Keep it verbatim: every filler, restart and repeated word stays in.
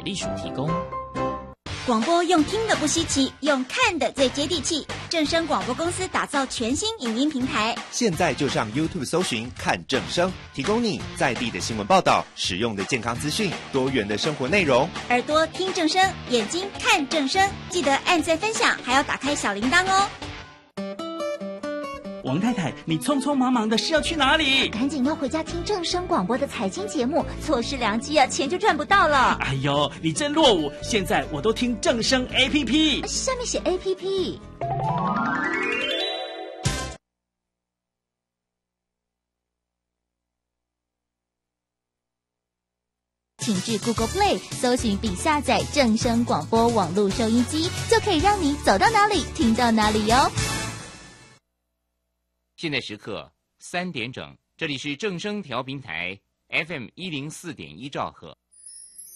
隶属提供。 广播用听的不稀奇，用看的最接地气。正声广播公司打造全新影音平台， 现在就上 YouTube 搜寻看正声，提供你在地的新闻报道、实用的健康资讯、多元的生活内容。 耳朵听正声，眼睛看正声，记得按赞分享，还要打开小铃铛哦。 王太太，你匆匆忙忙的是要去哪里？ 赶紧要回家听正声广播的财经节目，错失良机啊，钱就赚不到了。 哎呦，你真落伍！现在我都听正声 A P P， 上面写 A P P。请至 Google Play 搜寻并下载正声广播网络收音机，就可以让你走到哪里听到哪里哟。 现在时刻三点整，这里是正声调频台 F M 一零四点一兆赫。